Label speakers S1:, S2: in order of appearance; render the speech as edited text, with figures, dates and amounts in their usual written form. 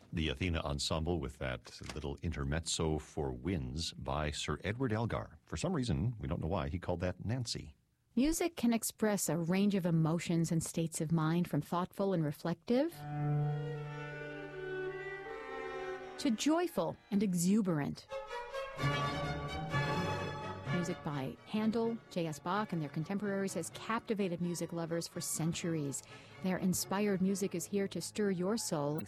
S1: The Athena Ensemble with that little intermezzo for winds by Sir Edward Elgar. For some reason, we don't know why, he called that Nancy.
S2: Music can express a range of emotions and states of mind, from thoughtful and reflective to joyful and exuberant. Music by Handel, J.S. Bach, and their contemporaries has captivated music lovers for centuries. Their inspired music is here to stir your soul.